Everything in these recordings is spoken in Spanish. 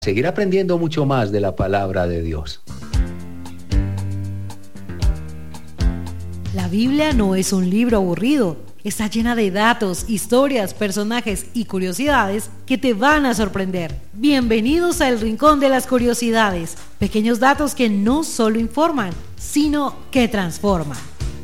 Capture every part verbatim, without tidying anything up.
Seguir aprendiendo mucho más de la palabra de Dios. La Biblia no es un libro aburrido. Está llena de datos, historias, personajes y curiosidades que te van a sorprender. Bienvenidos al Rincón de las Curiosidades. Pequeños datos que no solo informan, sino que transforman.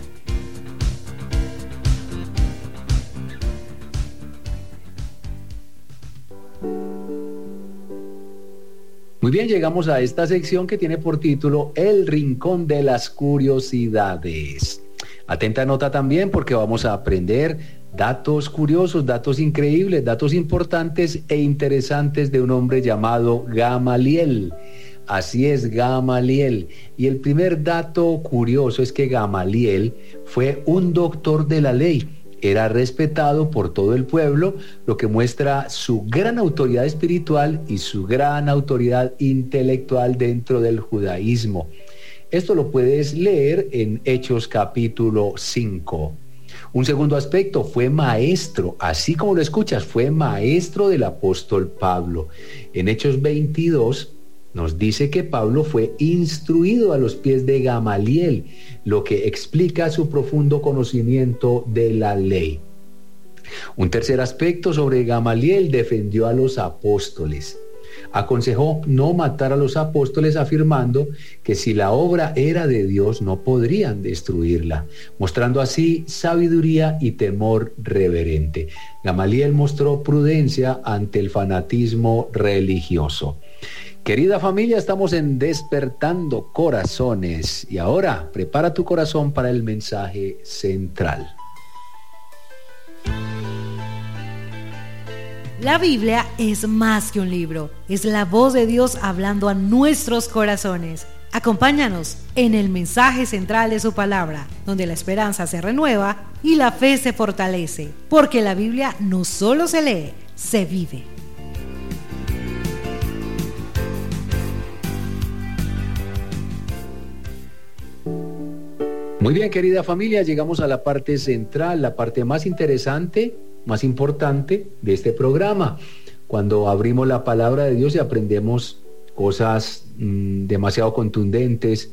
Muy bien, llegamos a esta sección que tiene por título El Rincón de las Curiosidades. Atenta nota también porque vamos a aprender datos curiosos, datos increíbles, datos importantes e interesantes de un hombre llamado Gamaliel. Así es, Gamaliel. Y el primer dato curioso es que Gamaliel fue un doctor de la ley. Era respetado por todo el pueblo, lo que muestra su gran autoridad espiritual y su gran autoridad intelectual dentro del judaísmo. Esto lo puedes leer en Hechos capítulo cinco. Un segundo aspecto, fue maestro, así como lo escuchas, fue maestro del apóstol Pablo. En Hechos veintidós nos dice que Pablo fue instruido a los pies de Gamaliel, lo que explica su profundo conocimiento de la ley. Un tercer aspecto sobre Gamaliel, defendió a los apóstoles. Aconsejó no matar a los apóstoles, afirmando que si la obra era de Dios no podrían destruirla, mostrando así sabiduría y temor reverente. Gamaliel mostró prudencia ante el fanatismo religioso. Querida familia, estamos en Despertando Corazones y ahora prepara tu corazón para el mensaje central. La Biblia es más que un libro, es la voz de Dios hablando a nuestros corazones. Acompáñanos en el mensaje central de su palabra, donde la esperanza se renueva y la fe se fortalece, porque la Biblia no solo se lee, se vive. Muy bien, querida familia, llegamos a la parte central, la parte más interesante, más importante de este programa, cuando abrimos la palabra de Dios y aprendemos cosas mmm, demasiado contundentes,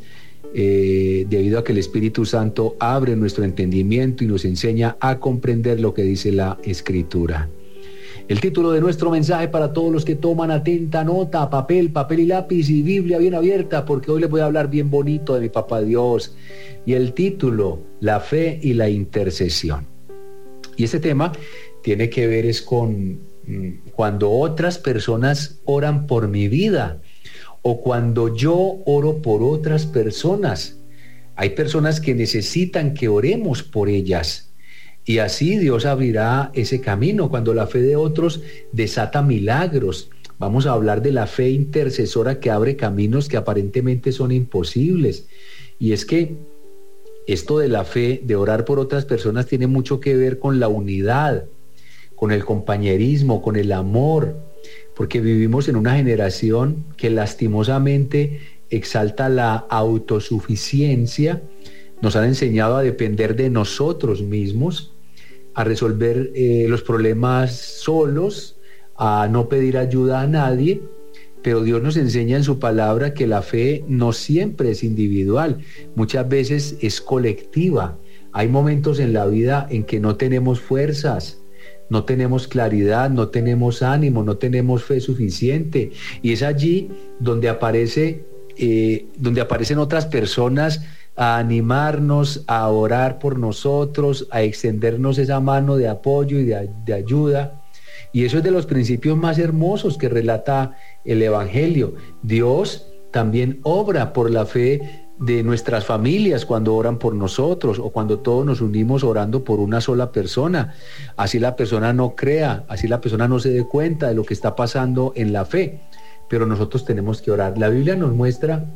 eh, debido a que el Espíritu Santo abre nuestro entendimiento y nos enseña a comprender lo que dice la Escritura. El título de nuestro mensaje para todos los que toman atenta nota, papel, papel y lápiz y Biblia bien abierta, porque hoy les voy a hablar bien bonito de mi Papá Dios. Y el título, la fe y la intercesión. Y ese tema tiene que ver es con mmm, cuando otras personas oran por mi vida o cuando yo oro por otras personas. Hay personas que necesitan que oremos por ellas. Y así Dios abrirá ese camino cuando la fe de otros desata milagros. Vamos a hablar de la fe intercesora que abre caminos que aparentemente son imposibles. Y es que esto de la fe, de orar por otras personas, tiene mucho que ver con la unidad, con el compañerismo, con el amor, porque vivimos en una generación que lastimosamente exalta la autosuficiencia. Nos han enseñado a depender de nosotros mismos, a resolver eh, los problemas solos, a no pedir ayuda a nadie, pero Dios nos enseña en su palabra que la fe no siempre es individual, muchas veces es colectiva. Hay momentos en la vida en que no tenemos fuerzas, no tenemos claridad, no tenemos ánimo, no tenemos fe suficiente, y es allí donde aparece, eh, donde aparecen otras personas a animarnos, a orar por nosotros, a extendernos esa mano de apoyo y de, de ayuda. Y eso es de los principios más hermosos que relata el Evangelio. Dios también obra por la fe de nuestras familias cuando oran por nosotros o cuando todos nos unimos orando por una sola persona. Así la persona no crea, así la persona no se dé cuenta de lo que está pasando en la fe, pero nosotros tenemos que orar. La Biblia nos muestra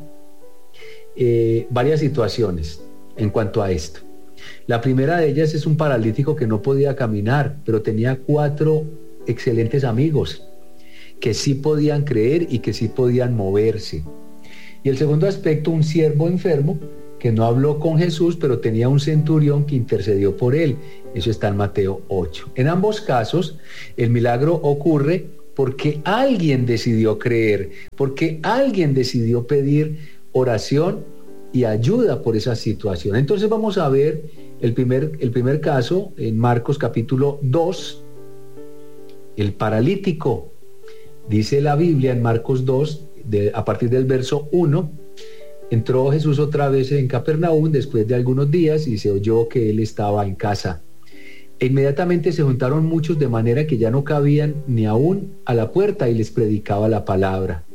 Eh, varias situaciones en cuanto a esto. La primera de ellas es un paralítico que no podía caminar, pero tenía cuatro excelentes amigos que sí podían creer y que sí podían moverse. Y el segundo aspecto, un siervo enfermo que no habló con Jesús, pero tenía un centurión que intercedió por él. Eso está en Mateo ocho. En ambos casos, el milagro ocurre porque alguien decidió creer, porque alguien decidió pedir oración y ayuda por esa situación. Entonces vamos a ver el primer, el primer caso en Marcos capítulo dos, el paralítico. Dice la Biblia en Marcos dos, de, a partir del verso uno, entró Jesús otra vez en Capernaum después de algunos días y se oyó que él estaba en casa. E inmediatamente se juntaron muchos de manera que ya no cabían ni aún a la puerta y les predicaba la palabra.